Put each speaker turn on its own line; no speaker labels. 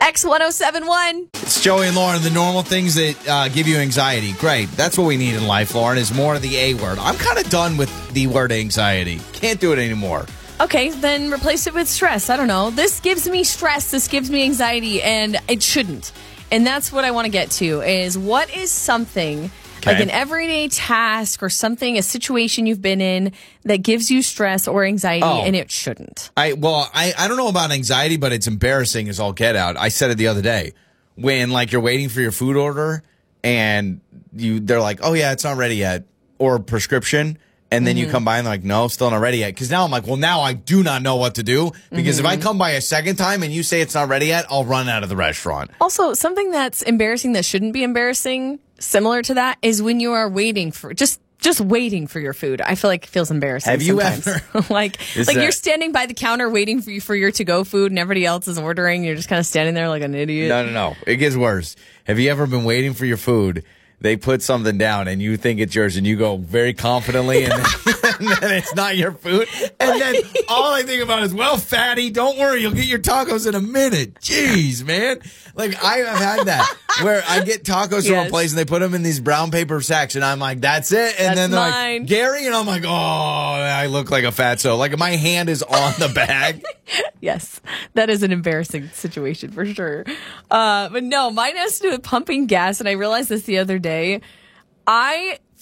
X1071.
It's Joey and Lauren, the normal things that give you anxiety. Great. That's what we need in life, Lauren, is more of the A word. I'm kind of done with the word anxiety. Can't do it anymore.
Okay, then replace it with stress. I don't know. This gives me stress. This gives me anxiety, and it shouldn't. And that's what I want to get to is what is something like an everyday task or something, a situation you've been in that gives you stress or anxiety, and it shouldn't.
I don't know about anxiety, but it's embarrassing as all get out. I said it the other day when like you're waiting for your food order and they're like, oh yeah, it's not ready yet, or prescription. And then you come by and they're like, no, still not ready yet. Because now I'm like, well, now I do not know what to do. Because if I come by a second time and you say it's not ready yet, I'll run out of the restaurant.
Also, something that's embarrassing that shouldn't be embarrassing, similar to that, is when you are waiting for just waiting for your food. I feel like it feels embarrassing.
Have you
sometimes.
ever?
like you're standing by the counter waiting for your to-go food and everybody else is ordering. You're just kind of standing there like an idiot.
No. It gets worse. Have you ever been waiting for your food? They put something down and you think it's yours and you go very confidently and then it's not your food. And then all I think about is, well, fatty, don't worry. You'll get your tacos in a minute. Jeez, man. Like I have had that where I get tacos from a place and they put them in these brown paper sacks and I'm like, that's it. And then they're like, Gary. And I'm like, oh, I look like a fatso. Like my hand is on the bag.
Yes, that is an embarrassing situation for sure. But no, mine has to do with pumping gas. And I realized this the other day. I